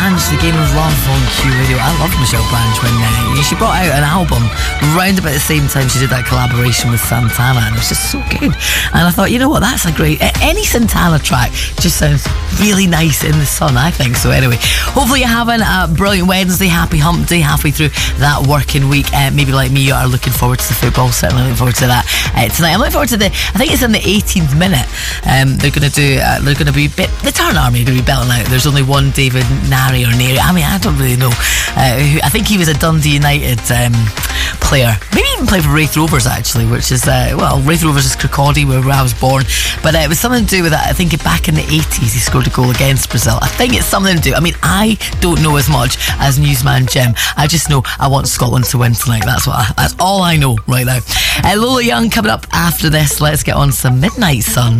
Branch, The Game of Love on Q Radio. I love Michelle Branch when she brought out an album round about the same time she did that collaboration with Santana, and it was just so good. And I thought, you know what, that's a great... Any Santana track just sounds really nice in the sun, I think. So anyway, hopefully you're having a brilliant Wednesday, happy hump day, halfway through that working week. Maybe like me, you are looking forward to the football. Certainly looking forward to that tonight. I'm looking forward to I think it's in the 18th minute. They're going to be the Tarn Army are going to be belting out. There's only one David Nari or Neri. I mean, I don't really know. I think he was a Dundee United player. Maybe even played for Wraith Rovers, actually, which is, Wraith Rovers is Kirkcaldy, where I was born. But it was something to do with that. I think back in the 80s, he scored a goal against Brazil. I think it's something to do. I mean, I don't know as much as Newsman Jim. I just know I want Scotland to win tonight. That's all I know right now. Lola Young coming up after this. Let's get on some Midnight Sun.